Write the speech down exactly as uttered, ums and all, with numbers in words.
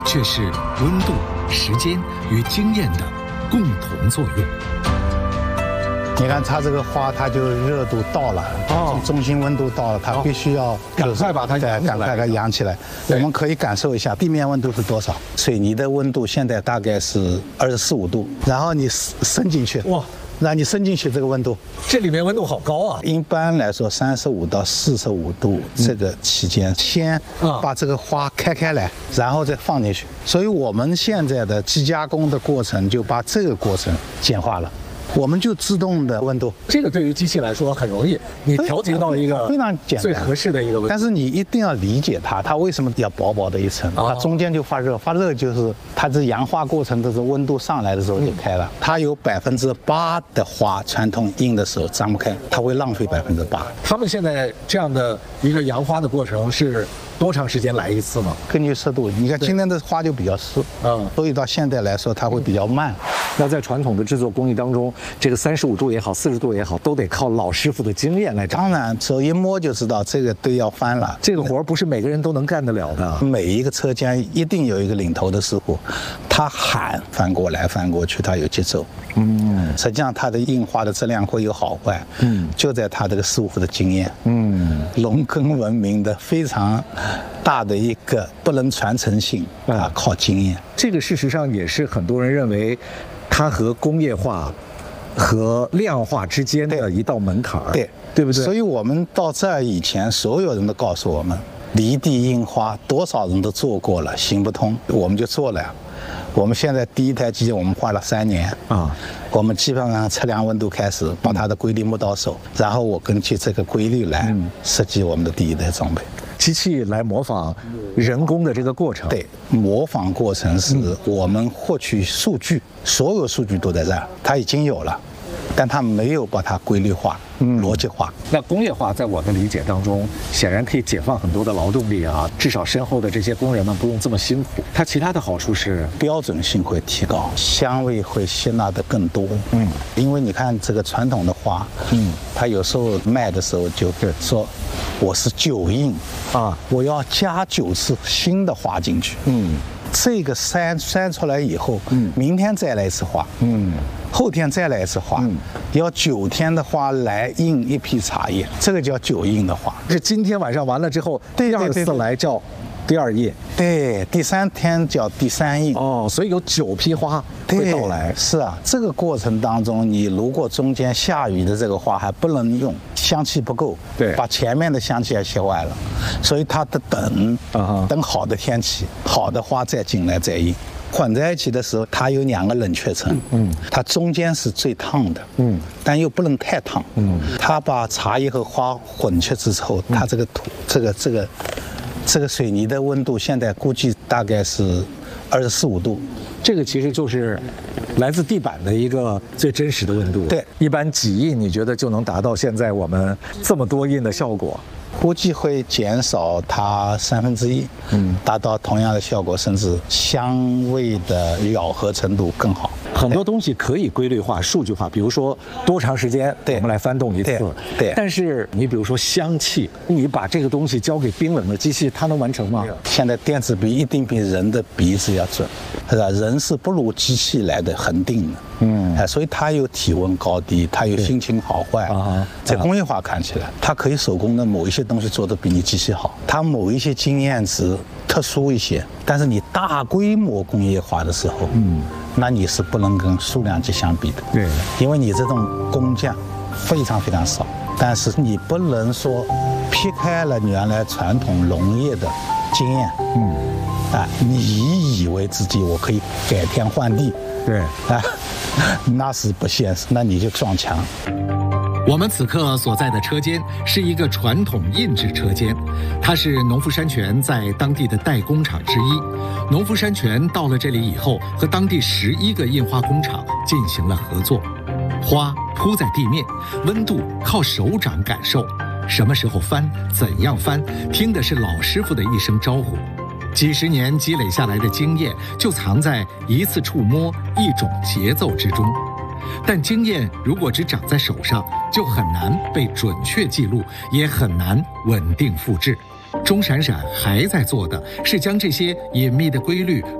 却是温度、时间与经验的共同作用。 你看它这个花，它就热度到了，哦，中心温度到了，它必须要赶快把它对，赶快把它扬起来。我们可以感受一下地面温度是多少。水泥的温度现在大概是二十四五度，然后你伸进去，哇，让你伸进去这个温度， 这里面温度好高啊！ 一般来说，三十五到四十五度这个期间，先把这个花开开来，然后再放进去。所以我们现在的机加工的过程就把这个过程简化了。我们就自动的温度， 这个对于机器来说很容易，你调节到一个非常简单、 最合适的一个温度。 但是你一定要理解它，它为什么要薄薄的一层？它中间就发热，发热就是它这氧化过程的时候，温度上来的时候就开了。它有百分之八的花，传统硬的时候张不开，它会浪费百分之八。 他们现在这样的一个扬花的过程是多长时间来一次呢？ 根据湿度，你看今天的花就比较湿，嗯，所以到现在来说它会比较慢。 那在传统的制作工艺当中，这个三十五度也好，四十度也好，都得靠老师傅的经验来掌握。 当然，手一摸就知道这个堆要翻了。 这个活不是每个人都能干得了的。 每一个车间一定有一个领头的师傅，他喊翻过来翻过去，他有节奏。嗯，实际上他的印花的质量会有好坏，嗯，就在他这个师傅的经验。嗯，农耕文明的非常大的一个不能传承性啊，靠经验。 这个事实上也是很多人认为，它和工业化和量化之间的一道门槛， 对对不对？ 所以我们到这儿以前，所有人都告诉我们，离地印花多少人都做过了，行不通，我们就做了。我们现在第一台机我们花了三年啊，我们基本上测量温度开始，把它的规律摸到手，然后我根据这个规律来设计我们的第一代装备。 机器来模仿人工的这个过程。 对，模仿过程是我们获取数据，所有数据都在这儿，它已经有了，但它没有把它规律化、嗯、逻辑化。 那工业化在我的理解当中，显然可以解放很多的劳动力啊，至少身后的这些工人们不用这么辛苦。它其他的好处是标准性会提高，香味会吸纳的更多。嗯，因为你看这个传统的花，嗯，它有时候卖的时候就说我是九印啊，我要加九次新的花进去。嗯。这个筛筛出来以后，嗯，明天再来一次花，嗯，后天再来一次花，嗯，要九天的花来印一批茶叶，这个叫九印的花。 这今天晚上完了之后，第二次来叫第二页， 对，第三天叫第三印。 哦，所以有九批花会到来。 是啊，这个过程当中，你如果中间下雨的这个花还不能用，香气不够，对，把前面的香气也吸坏了，所以它得等，啊，等好的天气，好的花再进来再印。混在一起的时候，它有两个冷却层，嗯，它中间是最烫的，嗯，但又不能太烫，嗯，它把茶叶和花混去之后，它这个土，这个这个这个水泥的温度现在估计大概是二十四五度。 这个其实就是来自地板的一个最真实的温度。 对， 一般几印你觉得就能达到现在我们这么多印的效果？ 估计会减少它三分之一，嗯，达到同样的效果，甚至香味的咬合程度更好。 很多东西可以规律化、数据化，比如说多长时间我们来翻动一次，对。对。但是你比如说香气，你把这个东西交给冰冷的机器，它能完成吗？ 现在电子鼻一定比人的鼻子要准，是吧？人是不如机器来的恒定的，嗯，哎，所以它有体温高低，它有心情好坏啊。在工业化看起来，它可以手工的某一些东西做得比你机器好，它某一些经验值特殊一些，但是你大规模工业化的时候，嗯，那你是不能跟数量级相比的，对，因为你这种工匠非常非常少，但是你不能说撇开了原来传统农业的经验，嗯，啊，你以为自己我可以改天换地，对，啊，那是不现实，那你就撞墙。 我们此刻所在的车间是一个传统印制车间，它是农夫山泉在当地的代工厂之一。农夫山泉到了这里以后，和当地十一个印花工厂进行了合作。花铺在地面，温度靠手掌感受，什么时候翻，怎样翻，听的是老师傅的一声招呼。几十年积累下来的经验，就藏在一次触摸、一种节奏之中。但经验如果只长在手上，就很难被准确记录，也很难稳定复制。 钟闪闪还在做的是将这些隐秘的规律